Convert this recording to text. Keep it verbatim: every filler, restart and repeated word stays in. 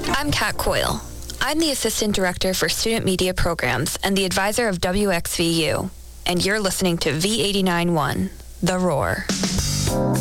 I'm Kat Coyle. I'm the Assistant Director for Student Media Programs and the advisor of W X V U. And you're listening to V eighty-nine point one, The Roar.